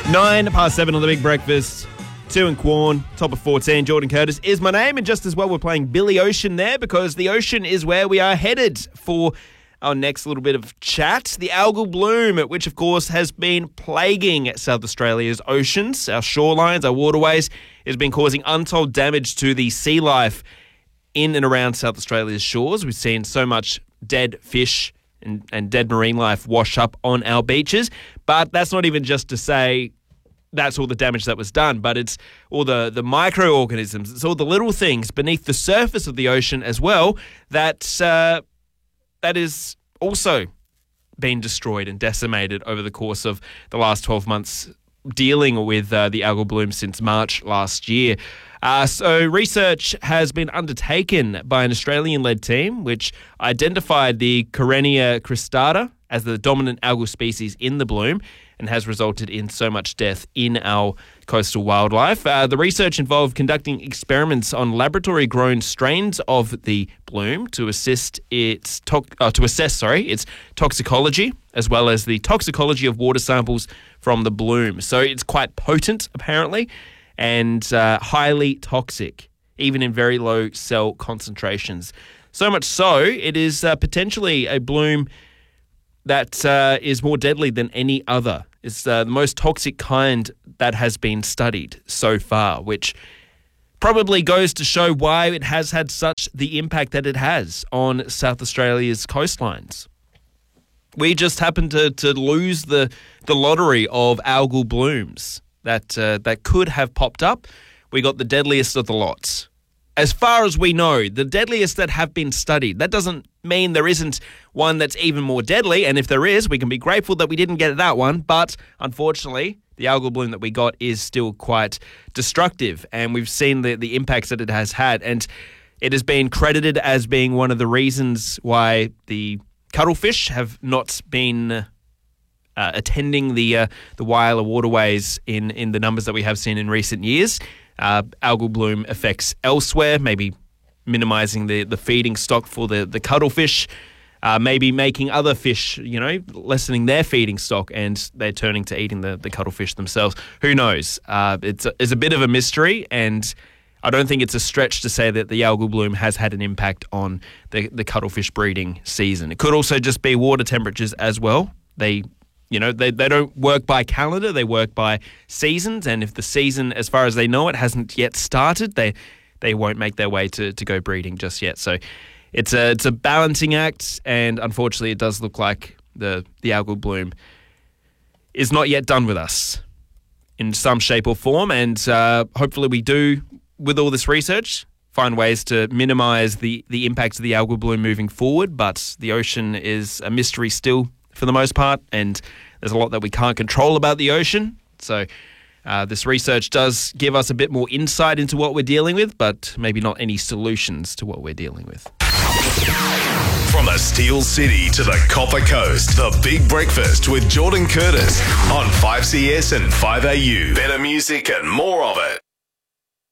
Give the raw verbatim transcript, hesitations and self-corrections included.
Nine past seven on the Big Breakfast. Two and Quorn, top of fourteen. Jordan Curtis is my name, and just as well we're playing Billy Ocean there because the ocean is where we are headed for our next little bit of chat. The algal bloom, which of course has been plaguing South Australia's oceans, our shorelines, our waterways, has been causing untold damage to the sea life in and around South Australia's shores. We've seen so much dead fish and, and dead marine life wash up on our beaches, but that's not even just to say that's all the damage that was done, but it's all the, the microorganisms, it's all the little things beneath the surface of the ocean as well that uh, that is also been destroyed and decimated over the course of the last twelve months dealing with uh, the algal bloom since March last year. Uh, so research has been undertaken by an Australian-led team which identified the Karenia cristata as the dominant algal species in the bloom and has resulted in so much death in our coastal wildlife. Uh, the research involved conducting experiments on laboratory-grown strains of the bloom to assist its to- uh, to assess sorry its toxicology, as well as the toxicology of water samples from the bloom. So it's quite potent, apparently, and uh, highly toxic, even in very low cell concentrations. So much so, it is uh, potentially a bloom that uh, is more deadly than any other. It's uh, the most toxic kind that has been studied so far, which probably goes to show why it has had such the impact that it has on South Australia's coastlines. We just happened to, to lose the, the lottery of algal blooms that uh, that could have popped up. We got the deadliest of the lots. As far as we know, the deadliest that have been studied. That doesn't mean there isn't one that's even more deadly, and if there is, we can be grateful that we didn't get that one, but unfortunately, the algal bloom that we got is still quite destructive, and we've seen the, the impacts that it has had, and it has been credited as being one of the reasons why the cuttlefish have not been uh, attending the uh, the Wyala waterways in, in the numbers that we have seen in recent years. Uh, algal bloom effects elsewhere, maybe minimising the, the feeding stock for the, the cuttlefish, uh, maybe making other fish, you know, lessening their feeding stock and they're turning to eating the, the cuttlefish themselves. Who knows? Uh, it's, a, it's a bit of a mystery, and I don't think it's a stretch to say that the algal bloom has had an impact on the, the cuttlefish breeding season. It could also just be water temperatures as well. They You know, they, they don't work by calendar, they work by seasons, and if the season, as far as they know it, hasn't yet started, they they won't make their way to, to go breeding just yet. So it's a it's a balancing act, and unfortunately it does look like the, the algal bloom is not yet done with us in some shape or form, and uh, hopefully we do, with all this research, find ways to minimise the, the impacts of the algal bloom moving forward, but the ocean is a mystery still for the most part, and there's a lot that we can't control about the ocean. So uh, this research does give us a bit more insight into what we're dealing with, but maybe not any solutions to what we're dealing with. From the Steel City to the Copper Coast, the Big Breakfast with Jordan Curtis on five C S and five A U. Better music and more of it.